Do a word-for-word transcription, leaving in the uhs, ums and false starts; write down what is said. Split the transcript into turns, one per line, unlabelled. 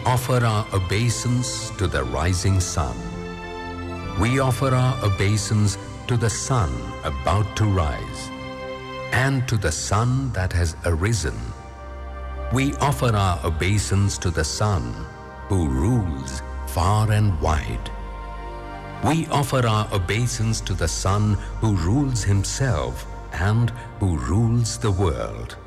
offer our obeisance to the rising sun. We offer our obeisance to the sun about to rise, and to the sun that has arisen. We offer our obeisance to the sun who rules far and wide. We offer our obeisance to the sun who rules himself and who rules the world.